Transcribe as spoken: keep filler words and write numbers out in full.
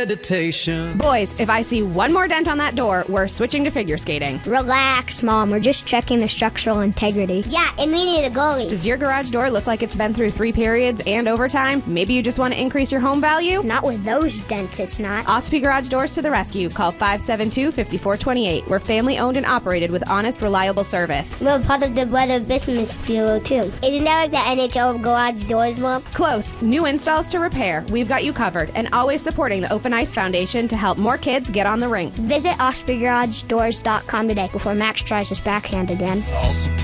meditation. Boys, if I see one more dent on that door, we're switching to figure skating. Relax, Mom. We're just checking the structural integrity. Yeah, and we need a goalie. Does your garage door look like it's been through three periods and overtime? Maybe you just want to increase your home value? Not with those dents, it's not. Ospey Garage Doors to the rescue. Call five seven two, five four two eight. We're family owned and operated with honest, reliable service. We're part of the Better Business Bureau, too. Isn't that like the N H L of garage doors, Mom? Close. New installs to repair. We've got you covered. And always supporting the Open Ice Foundation to help more kids get on the rink. Visit osprey garage doors dot com today before Max tries his backhand again. Also